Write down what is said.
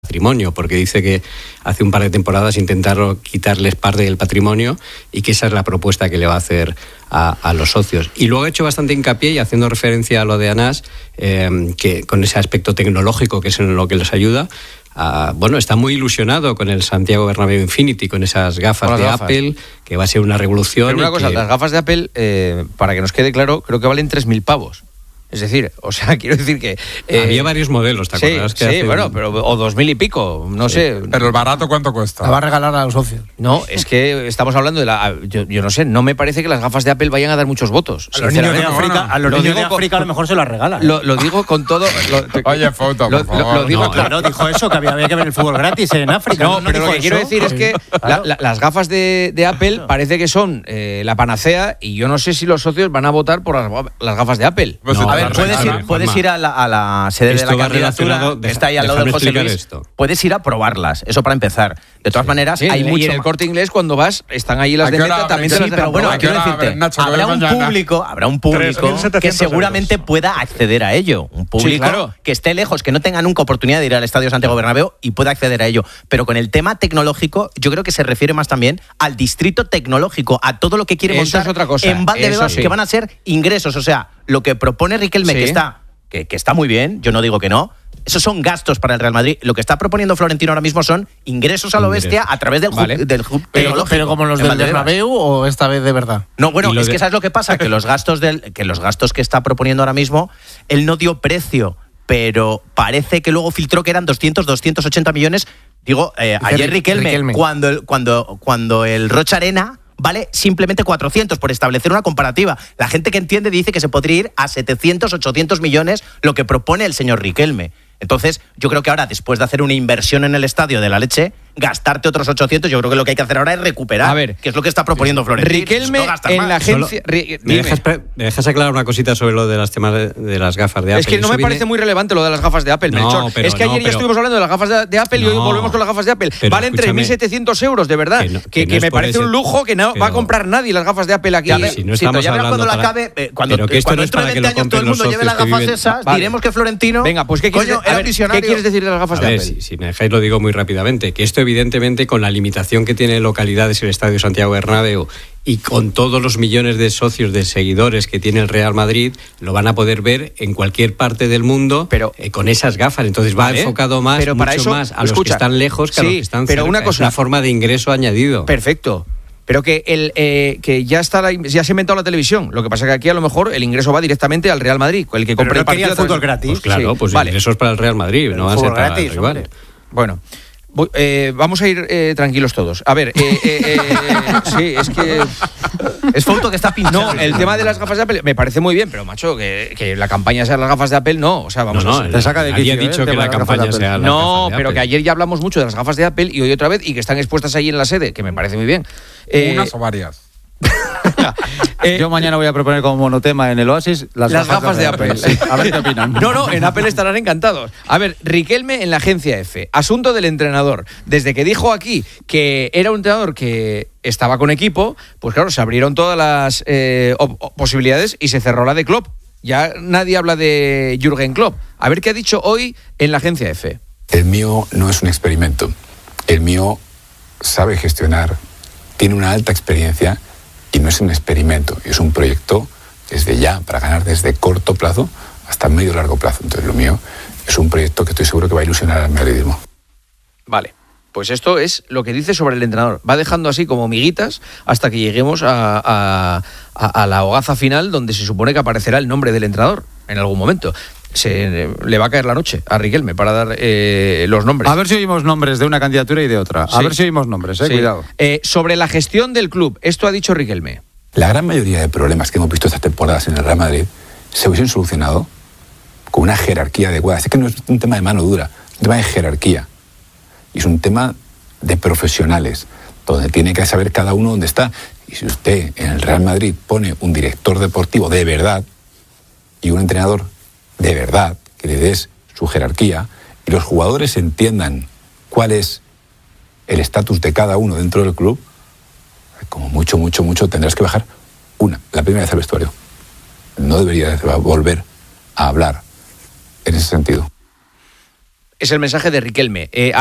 patrimonio, porque dice que hace un par de temporadas intentaron quitarles parte del patrimonio y que esa es la propuesta que le va a hacer a los socios. Y luego he hecho bastante hincapié, y haciendo referencia a lo de Anas, que con ese aspecto tecnológico que es en lo que les ayuda, está muy ilusionado con el Santiago Bernabéu Infinity, con esas gafas de Apple, que va a ser una revolución. Pero una cosa, las gafas de Apple, para que nos quede claro, creo que valen 3.000 pavos. Es decir, quiero decir que... había varios modelos, ¿te acuerdas? O 2.000 y pico, no sé. Pero el barato, ¿cuánto cuesta? La va a regalar a los socios. No, es que estamos hablando de yo no sé, no me parece que las gafas de Apple vayan a dar muchos votos. A los niños de África, a lo mejor se las regalan. Lo digo con todo... Oye, foto, por favor. Lo digo claro, dijo eso, que había que ver el fútbol gratis en África. No, pero lo que quiero decir es que las gafas de Apple parece que son la panacea, y yo no sé si los socios van a votar por las gafas de Apple. A ver, puedes ir a la sede de la candidatura, que está ahí al lado del José Luis. Puedes ir a probarlas, eso para empezar. De todas maneras, hay mucho. Y en el Corte Inglés, cuando vas, están ahí las de Meta, también te las dejan. Pero bueno, quiero decirte, habrá un público que seguramente pueda acceder a ello. Un público que esté lejos, que no tenga nunca oportunidad de ir al Estadio Santiago Bernabéu y pueda acceder a ello. Pero con el tema tecnológico, yo creo que se refiere más también al distrito tecnológico, a todo lo que quiere montar en Valdebebas, que van a ser ingresos. O sea, lo que propone Riquelme, que está muy bien, yo no digo que no, esos son gastos para el Real Madrid. Lo que está proponiendo Florentino ahora mismo son ingresos a lo bestia a través del hub tecnológico. Pero como los del Bernabéu, o esta vez de verdad. No, bueno, es que ¿sabes lo que pasa? Que los gastos que está proponiendo ahora mismo, él no dio precio, pero parece que luego filtró que eran 280 millones. Digo, ayer Riquelme. Cuando el Rocha Arena vale simplemente 400, por establecer una comparativa. La gente que entiende dice que se podría ir a 700, 800 millones, lo que propone el señor Riquelme. Entonces, yo creo que ahora, después de hacer una inversión en el estadio de la leche, gastarte otros 800, yo creo que lo que hay que hacer ahora es recuperar, a ver, que es lo que está proponiendo Florentino. Riquelme en la agencia... ¿Me dejas aclarar una cosita sobre lo de las temas de las gafas de Apple? Es que no me parece muy relevante lo de las gafas de Apple, Melchor. Es que ayer ya estuvimos hablando de las gafas de Apple y hoy volvemos con las gafas de Apple. Valen 3.700 euros, de verdad. Que me parece un lujo que no va a comprar nadie las gafas de Apple aquí. Si no estamos hablando cuando dentro de 20 años todo el mundo lleve las gafas esas, diremos que Florentino... Venga, pues ¿qué quieres decir de las gafas de Apple? Si me dejáis lo digo muy rápidamente, que esto evidentemente con la limitación que tiene localidades el Estadio Santiago Bernabéu y con todos los millones de socios, de seguidores que tiene el Real Madrid, lo van a poder ver en cualquier parte del mundo, pero con esas gafas. Entonces va enfocado mucho más a los que están lejos que a los que están cerca. Es una forma de ingreso añadido. Perfecto. Pero que ya se ha inventado la televisión. Lo que pasa es que aquí a lo mejor el ingreso va directamente al Real Madrid, el que compre el partido. El fútbol gratis. Pues claro, ingresos para el Real Madrid, no van a ser para el rival. Bueno, vamos a ir tranquilos todos. A ver, sí, es que... Es foto que está pinchado. No, el tema de las gafas de Apple me parece muy bien, pero macho, que la campaña sea las gafas de Apple, no. O sea, vamos a ver. Te saca de quicio, dicho que la campaña sea las no, gafas de pero Apple. Que ayer ya hablamos mucho de las gafas de Apple y hoy otra vez, y que están expuestas ahí en la sede, que me parece muy bien. ¿Unas o varias? Yo mañana voy a proponer como monotema en el Oasis las gafas de Apple. Sí. A ver qué opinan. No, en Apple estarán encantados. A ver, Riquelme en la agencia F. Asunto del entrenador. Desde que dijo aquí que era un entrenador que estaba con equipo, pues claro, se abrieron todas las posibilidades y se cerró la de Klopp. Ya nadie habla de Jürgen Klopp. A ver qué ha dicho hoy en la agencia F. El mío no es un experimento. El mío sabe gestionar, tiene una alta experiencia y no es un experimento, es un proyecto desde ya, para ganar desde corto plazo hasta medio largo plazo. Entonces lo mío es un proyecto que estoy seguro que va a ilusionar al madridismo. Vale, pues esto es lo que dice sobre el entrenador. Va dejando así como miguitas hasta que lleguemos a la hogaza final, donde se supone que aparecerá el nombre del entrenador en algún momento. Le va a caer la noche a Riquelme para dar los nombres. A ver si oímos nombres de una candidatura y de otra. A ver si oímos nombres, cuidado. Sobre la gestión del club, esto ha dicho Riquelme. La gran mayoría de problemas que hemos visto estas temporadas en el Real Madrid se hubiesen solucionado con una jerarquía adecuada. Es que no es un tema de mano dura, es un tema de jerarquía. Y es un tema de profesionales, donde tiene que saber cada uno dónde está. Y si usted en el Real Madrid pone un director deportivo de verdad y un entrenador de verdad, que le des su jerarquía y los jugadores entiendan cuál es el estatus de cada uno dentro del club, como mucho tendrás que bajar la primera vez al vestuario. No debería volver a hablar en ese sentido. Es el mensaje de Riquelme.